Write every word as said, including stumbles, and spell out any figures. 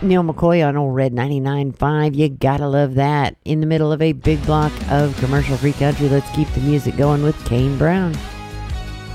Neil McCoy on old Red ninety-nine point five. You gotta love that. In the middle of a big block of commercial free country, let's keep the music going with Kane Brown.